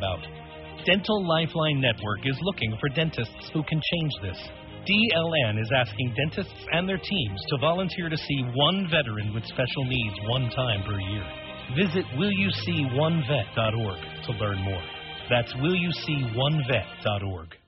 about. Dental Lifeline Network is looking for dentists who can change this. DLN is asking dentists and their teams to volunteer to see one veteran with special needs one time per year. Visit willyouseeonevet.org to learn more. That's willyouseeonevet.org.